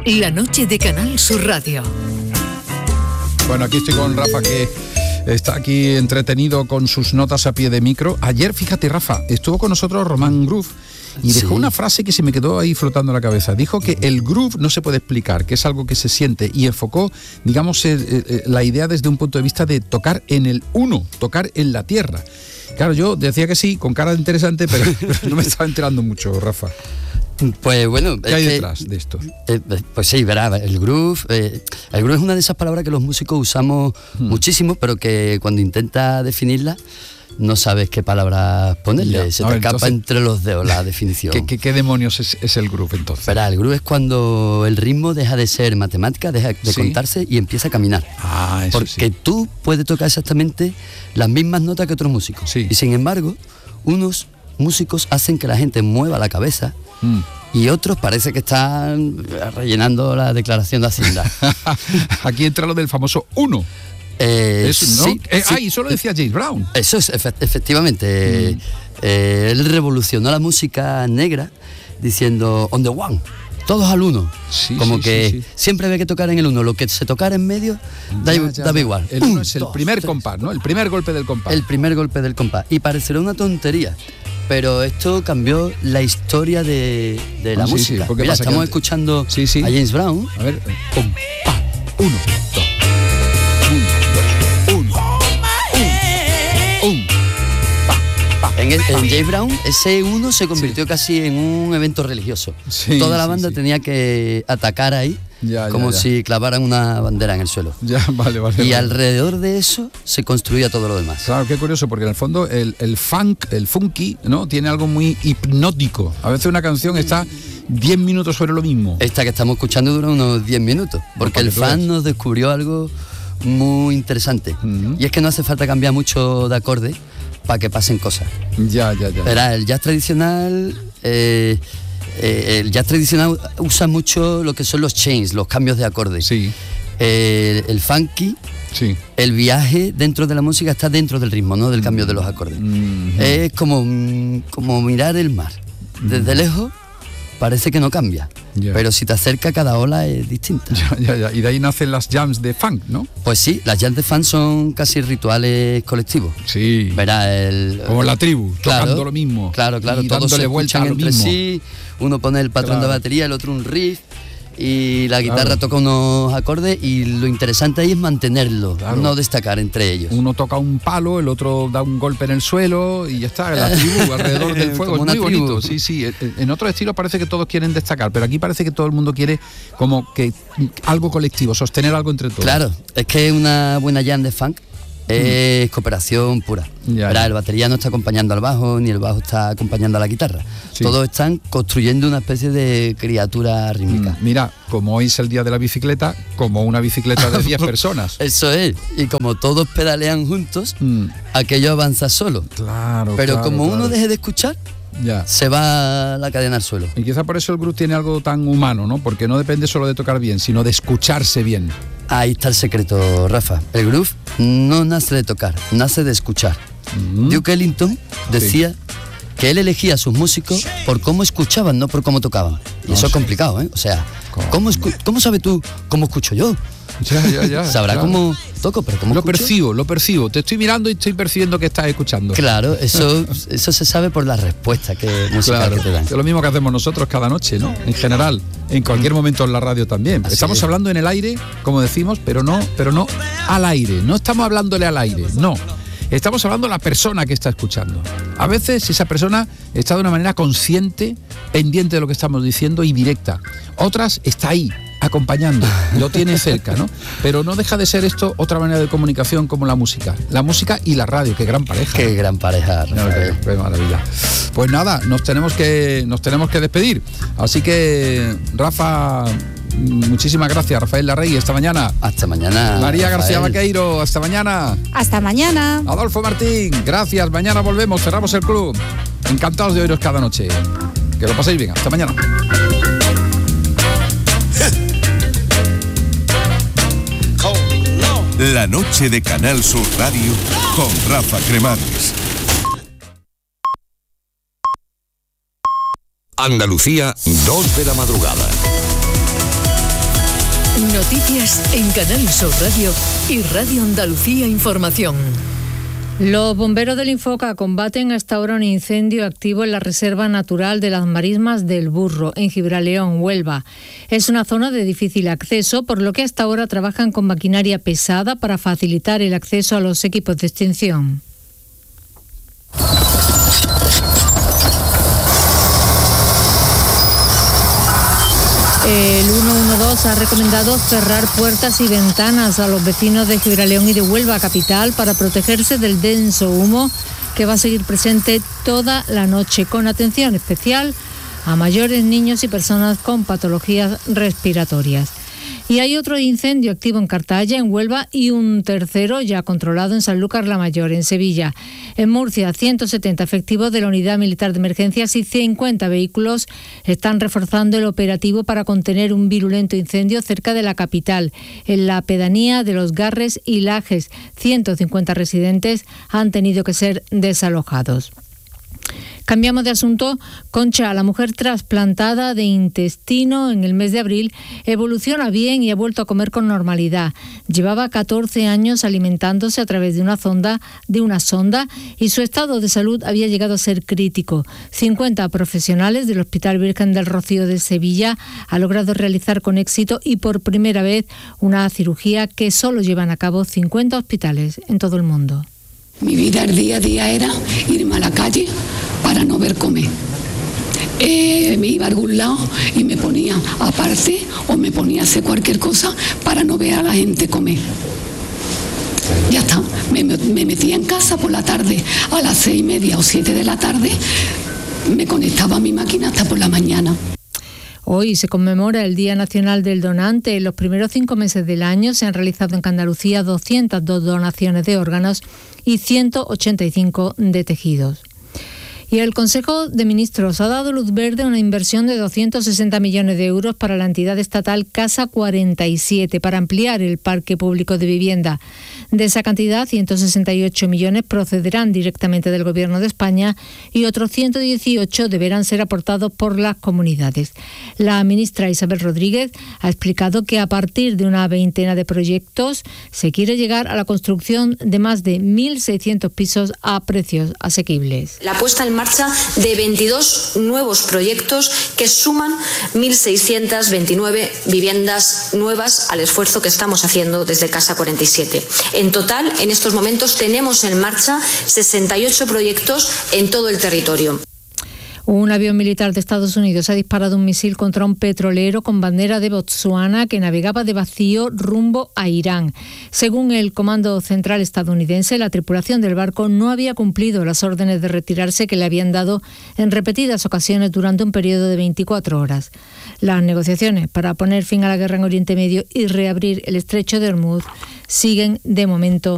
La noche de Canal Sur Radio. Bueno, aquí estoy con Rafa, que está aquí entretenido con sus notas a pie de micro. Ayer, fíjate, Rafa, estuvo con nosotros Román Groove y dejó una frase que se me quedó ahí flotando en la cabeza. Dijo que el groove no se puede explicar, que es algo que se siente, y enfocó, digamos, la idea desde un punto de vista de tocar en el uno, tocar en la tierra. Claro, yo decía que sí, con cara de interesante, pero no me estaba enterando mucho, Rafa. Pues bueno, ¿qué hay detrás de esto? Pues sí, verá, el groove es una de esas palabras que los músicos usamos muchísimo, pero que cuando intenta definirla no sabes qué palabras ponerle, se te escapa entre los dedos la definición. ¿Qué demonios es el groove entonces? Verá, el groove es cuando el ritmo deja de ser matemática, deja de contarse y empieza a caminar. Eso porque tú puedes tocar exactamente las mismas notas que otros músicos. Y sin embargo, unos músicos hacen que la gente mueva la cabeza y otros parece que están rellenando la declaración de Hacienda. Aquí entra lo del famoso uno. ¿No? Sí. Y eso lo decía James Brown. Eso es, efectivamente. Él revolucionó la música negra diciendo on the one, todos al uno. Siempre había que tocar en el uno, lo que se tocara en medio daba igual. El uno es el primer compás, ¿no? El primer golpe del compás. El primer golpe del compás. Y parecerá una tontería, pero esto cambió la historia de la música. Mira, estamos escuchando a James Brown. A ver, pum, pa, 1, 2. En James Brown, ese uno se convirtió casi en un evento religioso. Toda la banda tenía que atacar ahí, como si clavaran una bandera en el suelo. Y alrededor de eso se construía todo lo demás. Claro, qué curioso, porque en el fondo el funk, el funky, ¿no? Tiene algo muy hipnótico. A veces una canción está 10 minutos sobre lo mismo. Esta que estamos escuchando dura unos 10 minutos, porque el fan nos descubrió algo muy interesante. Y es que no hace falta cambiar mucho de acorde para que pasen cosas. Verá, el jazz tradicional usa mucho lo que son los chains, los cambios de acorde. El funky, el viaje dentro de la música está dentro del ritmo, no del cambio de los acordes. Es como mirar el mar. Desde lejos parece que no cambia, pero si te acerca cada ola es distinta. Y de ahí nacen las jams de funk, ¿no? Pues sí, las jams de funk son casi colectivos. Verá, como la tribu, tocando lo mismo. Claro, y todos dándole se vuelta escuchan a lo entre mismo. sí, uno pone el patrón de batería, el otro un riff, y la guitarra toca unos acordes, y lo interesante ahí es mantenerlo, no destacar entre ellos. Uno toca un palo, el otro da un golpe en el suelo y ya está, la tribu alrededor del fuego. Es muy bonito. En otros estilos parece que todos quieren destacar, pero aquí parece que todo el mundo quiere como que algo colectivo, sostener algo entre todos. Claro, es que una buena jam de funk es cooperación pura. El batería no está acompañando al bajo, ni el bajo está acompañando a la guitarra. Todos están construyendo una especie de criatura rítmica. Mira, como hoy es el día de la bicicleta, como una bicicleta de 10 personas. Eso es, y como todos pedalean juntos, aquello avanza solo. Pero como uno deje de escuchar, se va la cadena al suelo. Y quizá por eso el groove tiene algo tan humano, ¿no? Porque no depende solo de tocar bien, sino de escucharse bien. Ahí está el secreto, Rafa. El groove no nace de tocar, nace de escuchar. Duke Ellington decía que él elegía a sus músicos por cómo escuchaban, no por cómo tocaban. Y eso es complicado, ¿eh? O sea, ¿cómo sabes tú cómo escucho yo? Sabrá cómo toco, pero cómo escucho. Lo percibo. Te estoy mirando y estoy percibiendo que estás escuchando. Claro, eso se sabe por la respuesta musical que te dan. Es lo mismo que hacemos nosotros cada noche, ¿no? En general, en cualquier momento en la radio también. Estamos hablando en el aire, como decimos, pero no al aire. No estamos hablándole al aire, no. Estamos hablando a la persona que está escuchando. A veces esa persona está de una manera consciente, pendiente de lo que estamos diciendo y directa. Otras está ahí, acompañando, lo tiene cerca, ¿no? Pero no deja de ser esto otra manera de comunicación como la música. La música y la radio, qué gran pareja. Qué gran pareja, Rafael. Qué maravilla. Pues nada, nos tenemos que despedir. Así que, Rafa, muchísimas gracias. Rafael Larrey, hasta mañana. Hasta mañana. María Rafael García Vaqueiro, hasta mañana. Hasta mañana. Adolfo Martín, gracias. Mañana volvemos, cerramos el club. Encantados de oíros cada noche. Que lo paséis bien. Hasta mañana. La noche de Canal Sur Radio con Rafa Cremades. Andalucía, 2 de la madrugada. Noticias en Canal Sur Radio y Radio Andalucía Información. Los bomberos del Infoca combaten hasta ahora un incendio activo en la Reserva Natural de las Marismas del Burro, en Gibraleón, Huelva. Es una zona de difícil acceso, por lo que hasta ahora trabajan con maquinaria pesada para facilitar el acceso a los equipos de extinción. El 112 ha recomendado cerrar puertas y ventanas a los vecinos de Gibraleón y de Huelva capital para protegerse del denso humo que va a seguir presente toda la noche, con atención especial a mayores, niños y personas con patologías respiratorias. Y hay otro incendio activo en Cartaya, en Huelva, y un tercero ya controlado en Sanlúcar la Mayor, en Sevilla. En Murcia, 170 efectivos de la Unidad Militar de Emergencias y 50 vehículos están reforzando el operativo para contener un virulento incendio cerca de la capital, en la pedanía de Los Garres y Lajes. 150 residentes han tenido que ser desalojados. Cambiamos de asunto. Concha, la mujer trasplantada de intestino en el mes de abril, evoluciona bien y ha vuelto a comer con normalidad. Llevaba 14 años alimentándose a través de una sonda y su estado de salud había llegado a ser crítico. 50 profesionales del Hospital Virgen del Rocío de Sevilla han logrado realizar con éxito y por primera vez una cirugía que solo llevan a cabo 50 hospitales en todo el mundo. Mi vida el día a día era irme a la calle para no ver comer. Me iba a algún lado y me ponía aparte o me ponía a hacer cualquier cosa para no ver a la gente comer. Ya está, me metía en casa por la tarde a las 6:30 o 7 de la tarde, me conectaba a mi máquina hasta por la mañana. Hoy se conmemora el Día Nacional del Donante. En los primeros 5 meses del año se han realizado en Andalucía 202 donaciones de órganos y 185 de tejidos. Y el Consejo de Ministros ha dado luz verde a una inversión de 260 millones de euros para la entidad estatal Casa 47 para ampliar el parque público de vivienda. De esa cantidad, 168 millones procederán directamente del Gobierno de España y otros 118 deberán ser aportados por las comunidades. La ministra Isabel Rodríguez ha explicado que a partir de una veintena de proyectos se quiere llegar a la construcción de más de 1.600 pisos a precios asequibles. La puesta en marcha de 22 nuevos proyectos que suman 1.629 viviendas nuevas al esfuerzo que estamos haciendo desde Casa 47. En total, en estos momentos tenemos en marcha 68 proyectos en todo el territorio. Un avión militar de Estados Unidos ha disparado un misil contra un petrolero con bandera de Botsuana que navegaba de vacío rumbo a Irán. Según el Comando Central estadounidense, la tripulación del barco no había cumplido las órdenes de retirarse que le habían dado en repetidas ocasiones durante un periodo de 24 horas. Las negociaciones para poner fin a la guerra en Oriente Medio y reabrir el estrecho de Hormuz siguen de momento